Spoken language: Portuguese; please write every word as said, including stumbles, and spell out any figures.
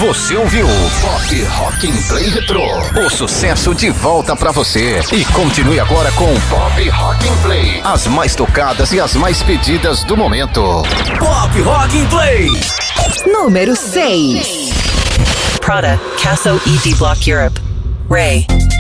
Você ouviu Pop Rock and Play Retro. O sucesso de volta pra você. E continue agora com Pop Rock and Play. As mais tocadas e as mais pedidas do momento. Pop Rock and Play. Número seis. Prada, Casso E D Block Europe. Ray.